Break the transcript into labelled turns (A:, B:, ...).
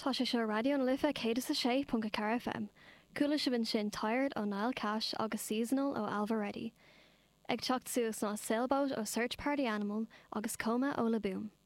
A: Tá sé seo radio an lifa 106.4 FM. Cúla se bin sin Tired ó Niall Cash agus Seasonal ó Alva Reddy. Ag teacht suas ná Sailboat ó Search Party Animal agus Coma ó Laboom.